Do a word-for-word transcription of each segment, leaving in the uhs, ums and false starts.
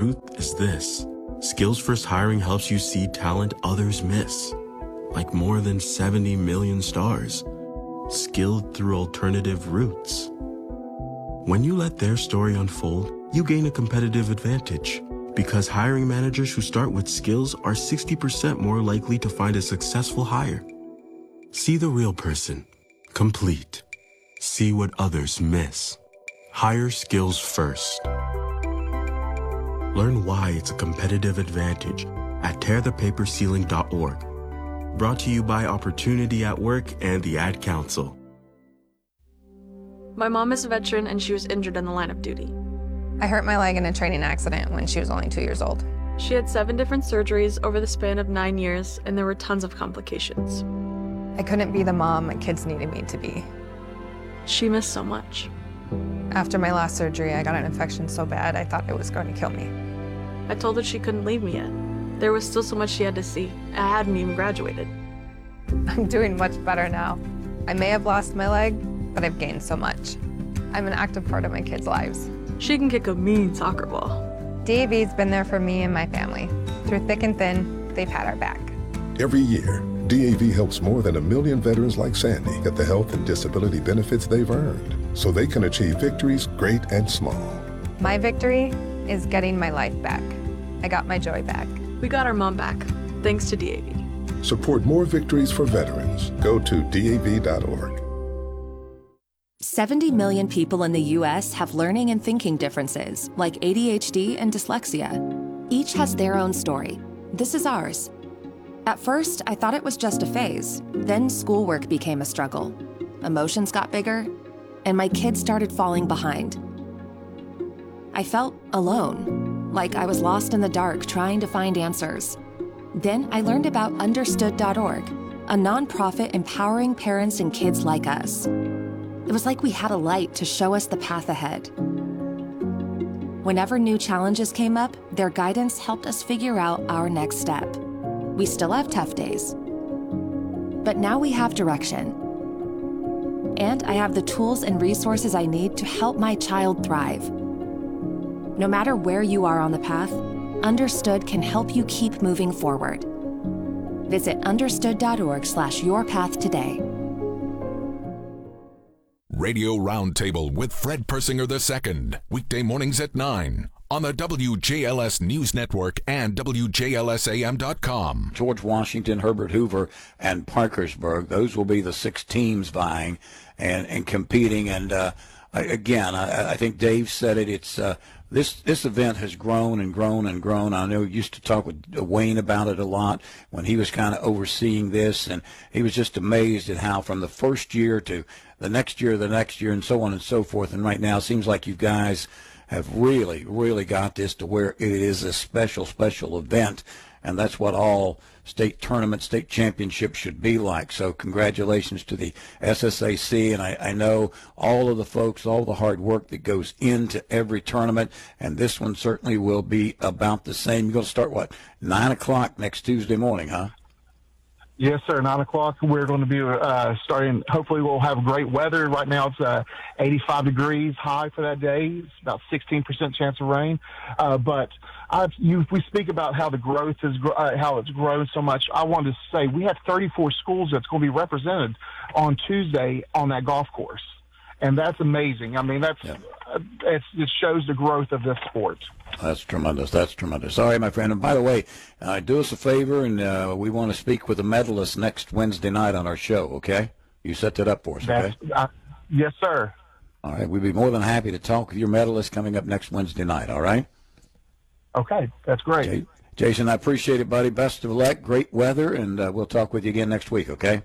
truth is this. Skills First Hiring helps you see talent others miss, like more than seventy million stars, skilled through alternative routes. When you let their story unfold, you gain a competitive advantage, because hiring managers who start with skills are sixty percent more likely to find a successful hire. See the real person, complete. See what others miss. Hire skills first. Learn why it's a competitive advantage at tear the paper ceiling dot org. Brought to you by Opportunity at Work and the Ad Council. My mom is a veteran and she was injured in the line of duty. I hurt my leg in a training accident when she was only two years old. She had seven different surgeries over the span of nine years, and there were tons of complications. I couldn't be the mom my kids needed me to be. She missed so much. After my last surgery, I got an infection so bad I thought it was going to kill me. I told her she couldn't leave me yet. There was still so much she had to see. I hadn't even graduated. I'm doing much better now. I may have lost my leg, but I've gained so much. I'm an active part of my kids' lives. She can kick a mean soccer ball. D A V's been there for me and my family. Through thick and thin, they've had our back. Every year, D A V helps more than a million veterans like Sandy get the health and disability benefits they've earned, so they can achieve victories great and small. My victory is getting my life back. I got my joy back. We got our mom back, thanks to D A V. Support more victories for veterans. Go to D A V dot org. seventy million people in the U S have learning and thinking differences, like A D H D and dyslexia. Each has their own story. This is ours. At first, I thought it was just a phase. Then schoolwork became a struggle. Emotions got bigger, and my kids started falling behind. I felt alone, like I was lost in the dark trying to find answers. Then I learned about understood dot org, a nonprofit empowering parents and kids like us. It was like we had a light to show us the path ahead. Whenever new challenges came up, their guidance helped us figure out our next step. We still have tough days, but now we have direction. And I have the tools and resources I need to help my child thrive. No matter where you are on the path, Understood can help you keep moving forward. Visit understood dot org slash your path today. Radio Roundtable with Fred Persinger the Second, weekday mornings at nine on the W J L S News Network and W J L S A M dot com. George Washington, Herbert Hoover, and Parkersburg. Those will be the six teams vying and, and competing. And uh, again, I, I think Dave said it. It's uh, this this event has grown and grown and grown. I know you used to talk with Wayne about it a lot when he was kind of overseeing this, and he was just amazed at how from the first year to the next year, the next year, and so on and so forth. And right now, it seems like you guys have really, really got this to where it is a special, special event, and that's what all state tournaments, state championships should be like. So congratulations to the S S A C, and I, I know all of the folks, all the hard work that goes into every tournament, and this one certainly will be about the same. You're going to start, what, nine o'clock next Tuesday morning, huh? Yes, sir. Nine o'clock. We're going to be uh, starting. Hopefully, we'll have great weather. Right now, it's uh, eighty-five degrees high for that day. It's about sixteen percent chance of rain. Uh, but I've, you, we speak about how the growth is, uh, how it's grown so much. I wanted to say we have thirty-four schools that's going to be represented on Tuesday on that golf course, and that's amazing. I mean, that's yeah. uh, it's, it shows the growth of this sport. That's tremendous. That's tremendous. All right, my friend. And by the way, uh, do us a favor, and uh, we want to speak with the medalists next Wednesday night on our show, okay? You set that up for us, okay? Uh, yes, sir. All right. We'd be more than happy to talk with your medalists coming up next Wednesday night, all right? Okay. That's great. Okay. Jason, I appreciate it, buddy. Best of luck. Great weather, and uh, we'll talk with you again next week, okay?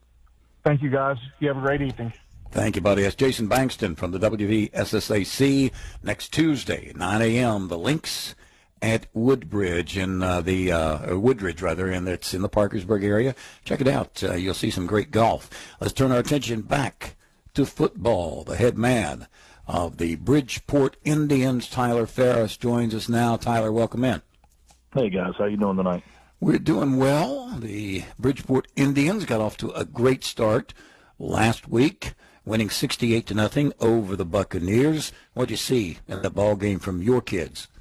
Thank you, guys. You have a great evening. Thank you, buddy. That's Jason Bankston from the W V S S A C next Tuesday, nine a.m. The Links at Woodbridge in uh, the uh, Woodridge, rather, and it's in the Parkersburg area. Check it out. Uh, you'll see some great golf. Let's turn our attention back to football. The head man of the Bridgeport Indians, Tyler Ferris, joins us now. Tyler, welcome in. Hey, guys. How you doing tonight? We're doing well. The Bridgeport Indians got off to a great start last week, winning sixty-eight to nothing over the Buccaneers. What'd you see in the ball game from your kids?